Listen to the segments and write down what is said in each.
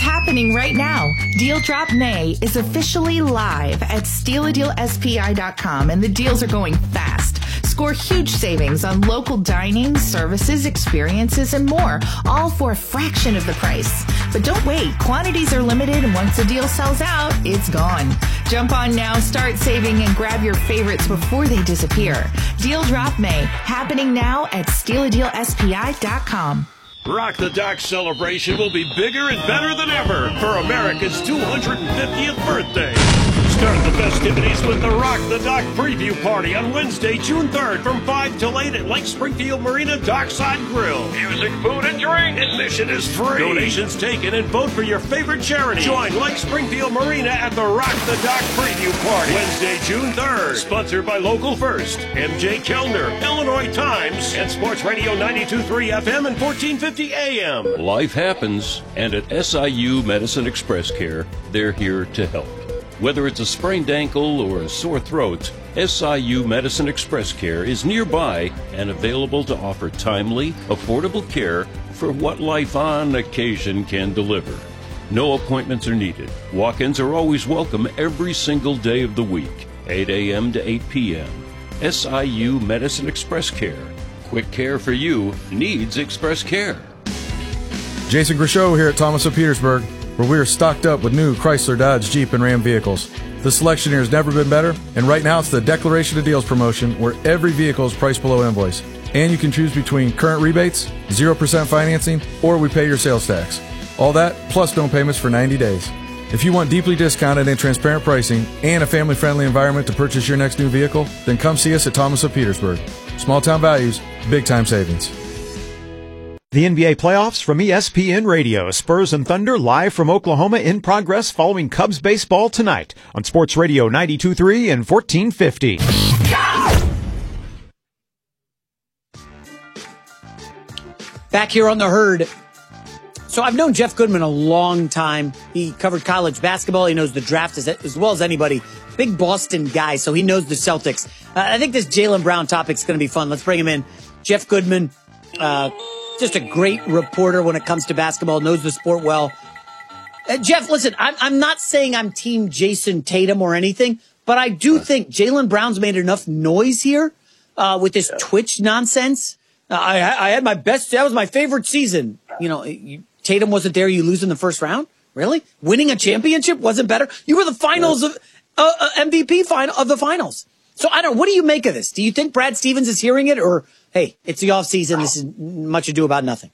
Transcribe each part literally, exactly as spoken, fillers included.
happening right now. Deal Drop May is officially live at steal a deal S P I dot com, and the deals are going fast. Score huge savings on local dining, services, experiences, and more, all for a fraction of the price. But don't wait. Quantities are limited, and once a deal sells out, it's gone. Jump on now, start saving, and grab your favorites before they disappear. Deal Drop May, happening now at steal a deal S P I dot com. Rock the Dock celebration will be bigger and better than ever for America's two hundred fiftieth birthday. Start the festivities with the Rock the Dock preview party on Wednesday, June third from five till eight at Lake Springfield Marina Dockside Grill. Music, food, and drink. Admission is free. Donations taken, and vote for your favorite charity. Join Lake Springfield Marina at the Rock the Dock preview party Wednesday, June third. Sponsored by Local First, M J Kellner, Illinois Times, and Sports Radio ninety-two point three F M and fourteen fifty A M. Life happens, and at S I U Medicine Express Care, they're here to help. Whether it's a sprained ankle or a sore throat, S I U Medicine Express Care is nearby and available to offer timely, affordable care for what life on occasion can deliver. No appointments are needed. Walk-ins are always welcome every single day of the week, eight A M to eight P M S I U Medicine Express Care. Quick care for you needs express care. Jason Grishow here at Thomas of Petersburg, where we are stocked up with new Chrysler, Dodge, Jeep, and Ram vehicles. The selection here has never been better, and right now it's the Declaration of Deals promotion where every vehicle is priced below invoice. And you can choose between current rebates, zero percent financing, or we pay your sales tax. All that, plus no payments for ninety days. If you want deeply discounted and transparent pricing and a family-friendly environment to purchase your next new vehicle, then come see us at Thomas of Petersburg. Small town values, big time savings. The N B A playoffs from E S P N Radio. Spurs and Thunder live from Oklahoma in progress following Cubs baseball tonight on Sports Radio ninety-two point three and fourteen fifty. Back here on the Herd. So I've known Jeff Goodman a long time. He covered college basketball. He knows the draft as, as well as anybody. Big Boston guy, so he knows the Celtics. Uh, I think this Jaylen Brown topic's going to be fun. Let's bring him in. Jeff Goodman, uh, just a great reporter when it comes to basketball, knows the sport well. Uh, Jeff, listen, I'm, I'm not saying I'm team Jason Tatum or anything, but I do think Jaylen Brown's made enough noise here uh, with this Twitch nonsense. Uh, I, I had my best, that was my favorite season. You know, you, Tatum wasn't there, you lose in the first round? Really? Winning a championship wasn't better? You were the finals of uh, uh, M V P final of the finals. So I don't, what do you make of this? Do you think Brad Stevens is hearing it, or, hey, it's the offseason, this is much ado about nothing?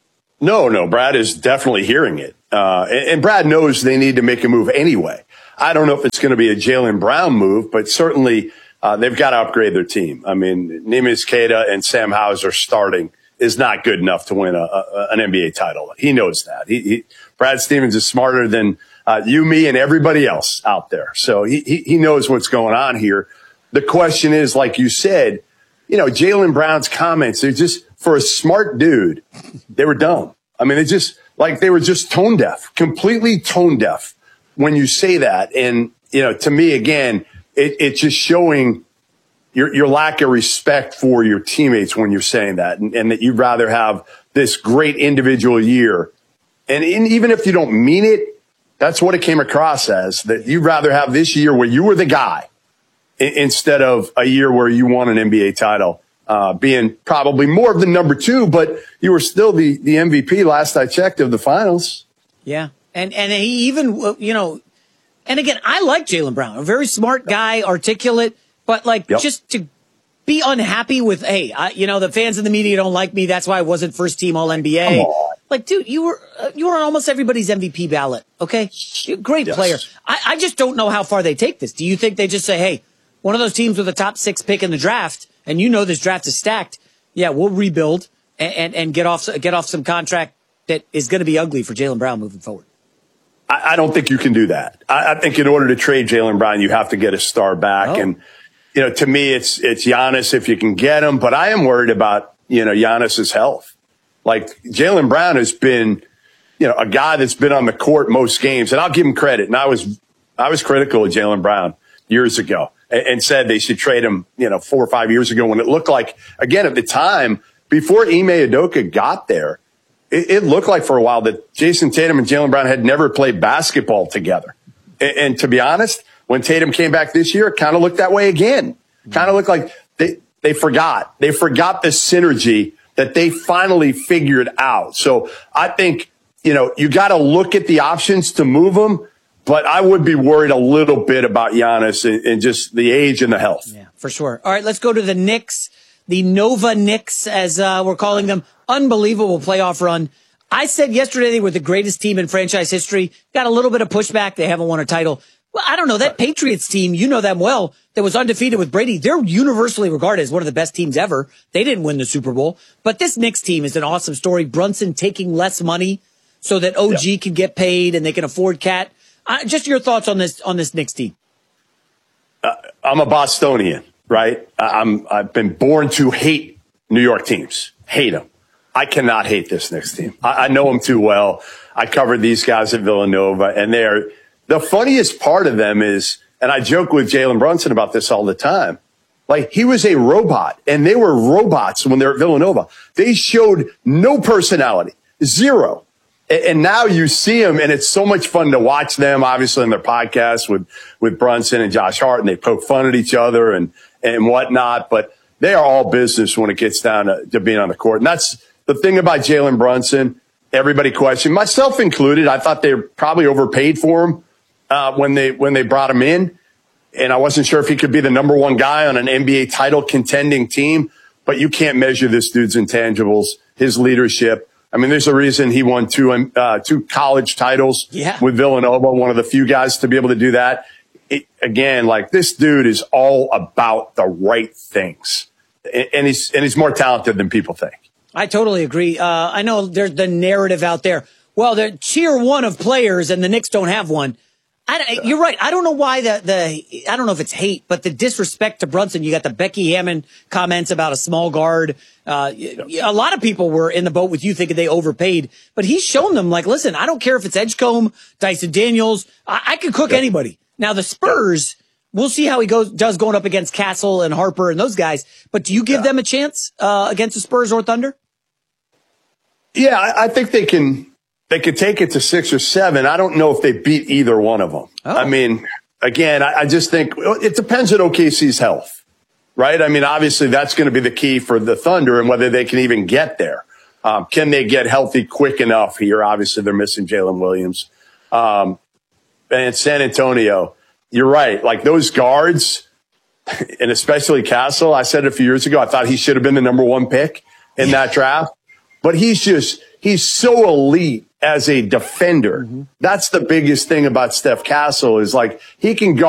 No, no, Brad is definitely hearing it. Uh, and, and Brad knows they need to make a move anyway. I don't know if it's going to be a Jaylen Brown move, but certainly uh, they've got to upgrade their team. I mean, Neemias Queta and Sam Hauser starting is not good enough to win a, a, an N B A title. He knows that. He, he, Brad Stevens is smarter than uh, you, me, and everybody else out there. So he, he, he knows what's going on here. The question is, like you said, you know, Jaylen Brown's comments, they're just, for a smart dude, they were dumb. I mean, they just, like, they were just tone deaf, completely tone deaf when you say that. And, you know, to me, again, it, it's just showing your, your lack of respect for your teammates when you're saying that, and, and that you'd rather have this great individual year. And in, even if you don't mean it, that's what it came across as, that you'd rather have this year where you were the guy instead of a year where you won an N B A title, uh, being probably more of the number two, but you were still the, the M V P last I checked of the finals. Yeah. And, and he even, you know, and again, I like Jaylen Brown, a very smart guy, articulate, but like yep. just to be unhappy with, hey, I, you know, the fans and the media don't like me. That's why I wasn't first team all N B A. Like, dude, you were, uh, you were on almost everybody's M V P ballot. Okay. You're a great yes. player. I, I just don't know how far they take this. Do you think they just say, hey, one of those teams with a top six pick in the draft, and you know this draft is stacked, yeah, we'll rebuild and, and, and get off get off some contract that is going to be ugly for Jaylen Brown moving forward? I, I don't think you can do that. I, I think in order to trade Jaylen Brown, you have to get a star back. Oh. And, you know, to me, it's it's Giannis if you can get him. But I am worried about, you know, Giannis's health. Like, Jaylen Brown has been, you know, a guy that's been on the court most games. And I'll give him credit. And I was I was critical of Jaylen Brown years ago, and said they should trade him, you know, four or five years ago when it looked like, again, at the time, before Ime Udoka got there, it, it looked like for a while that Jason Tatum and Jaylen Brown had never played basketball together. And, and to be honest, when Tatum came back this year, it kind of looked that way again. Kind of looked like they, they forgot. They forgot the synergy that they finally figured out. So I think, you know, you got to look at the options to move them. But I would be worried a little bit about Giannis and, and just the age and the health. Yeah, for sure. All right, let's go to the Knicks, the Nova Knicks, as uh, we're calling them. Unbelievable playoff run. I said yesterday they were the greatest team in franchise history. Got a little bit of pushback. They haven't won a title. Well, I don't know. That Patriots team, you know them well, that was undefeated with Brady. They're universally regarded as one of the best teams ever. They didn't win the Super Bowl. But this Knicks team is an awesome story. Brunson taking less money so that O G yeah. can get paid and they can afford Cat. Uh, just your thoughts on this on this Knicks team. Uh, I'm a Bostonian, right? I'm I've been born to hate New York teams, hate them. I cannot hate this Knicks team. I, I know them too well. I covered these guys at Villanova, and they're the funniest part of them is, and I joke with Jalen Brunson about this all the time. Like, he was a robot, and they were robots when they were at Villanova. They showed no personality, zero. And now you see them, and it's so much fun to watch them, obviously, in their podcast with, with Brunson and Josh Hart, and they poke fun at each other and, and whatnot. But they are all business when it gets down to, to being on the court. And that's the thing about Jalen Brunson. Everybody questioned, myself included. I thought they were probably overpaid for him uh, when they when they brought him in. And I wasn't sure if he could be the number one guy on an N B A title contending team. But you can't measure this dude's intangibles, his leadership. I mean, there's a reason he won two uh, two college titles yeah. with Villanova, one of the few guys to be able to do that. It, again, like, this dude is all about the right things, and, and he's and he's more talented than people think. I totally agree. Uh, I know there's the narrative out there. Well, they're tier one of players, and the Knicks don't have one. I, you're right. I don't know why the, the, I don't know if it's hate, but the disrespect to Brunson. You got the Becky Hammond comments about a small guard. Uh, a lot of people were in the boat with you thinking they overpaid, but he's shown them, like, listen, I don't care if it's Edgecombe, Dyson Daniels. I, I could cook anybody. Now the Spurs, we'll see how he goes, does going up against Castle and Harper and those guys, but do you give yeah. them a chance, uh, against the Spurs or Thunder? Yeah, I, I think they can. They could take it to six or seven. I don't know if they beat either one of them. Oh. I mean, again, I, I just think it depends on O K C's health, right? I mean, obviously that's going to be the key for the Thunder and whether they can even get there. Um, can they get healthy quick enough here? Obviously, they're missing Jalen Williams. Um, and San Antonio, you're right. Like, those guards, and especially Castle, I said it a few years ago, I thought he should have been the number one pick in that draft. But he's just, he's so elite as a defender. Mm-hmm. That's the biggest thing about Steph Castle is, like, he can guard